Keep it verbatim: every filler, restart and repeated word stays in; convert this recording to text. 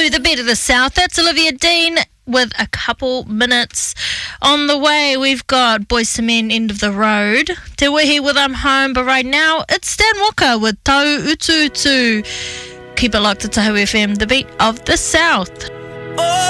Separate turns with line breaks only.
to the Beat of the South. That's Olivia Dean with a couple minutes on the way. We've got Boys to Men, End of the Road. Te Wehi with I'm Home, but right now it's Stan Walker with Tau Utu Utu. Keep it locked to Tahu F M, the Beat of the South.
Oh.